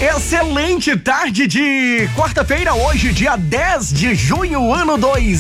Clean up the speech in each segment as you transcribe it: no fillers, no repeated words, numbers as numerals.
Excelente tarde de quarta-feira, hoje, dia 10 de junho, ano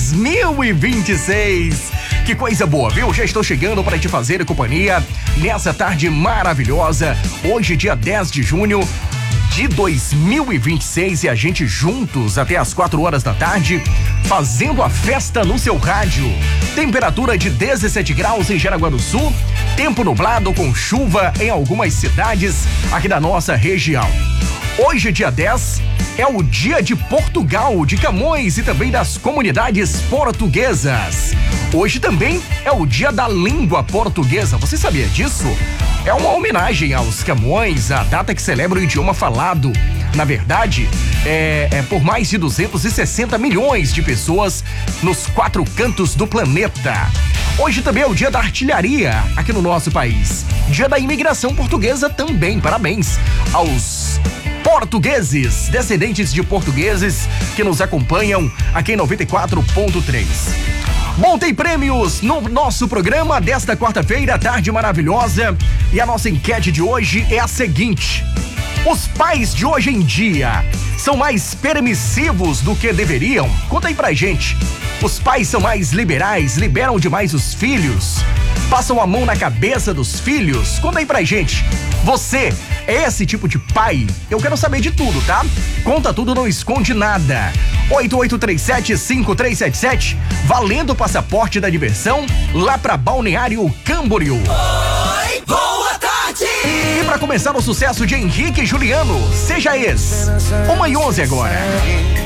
2026. Que coisa boa, viu? Já estou chegando para te fazer companhia nessa tarde maravilhosa. Hoje, dia 10 de junho de 2026, e a gente juntos até as 4 horas da tarde, fazendo a festa no seu rádio. Temperatura de 17 graus em Jaraguá do Sul, tempo nublado com chuva em algumas cidades aqui da nossa região. Hoje, dia 10, é o dia de Portugal, de Camões e também das comunidades portuguesas. Hoje também é o dia da língua portuguesa. Você sabia disso? É uma homenagem aos Camões, a data que celebra o idioma falado. Na verdade, é por mais de 260 milhões de pessoas nos 4 cantos do planeta. Hoje também é o dia da artilharia aqui no nosso país. Dia da imigração portuguesa também. Parabéns aos portugueses, descendentes de portugueses que nos acompanham aqui em 94.3. Bom, tem prêmios no nosso programa desta quarta-feira, tarde maravilhosa. E a nossa enquete de hoje é a seguinte: os pais de hoje em dia são mais permissivos do que deveriam? Conta aí pra gente. Os pais são mais liberais, liberam demais os filhos? Passam a mão na cabeça dos filhos? Conta aí pra gente. Você é esse tipo de pai? Eu quero saber de tudo, tá? Conta tudo, não esconde nada. 8837-5377, valendo o passaporte da diversão lá pra Balneário Camboriú. Oi, boa tarde! E pra começar o sucesso de Henrique e Juliano, Seja Ex. 1h11 agora.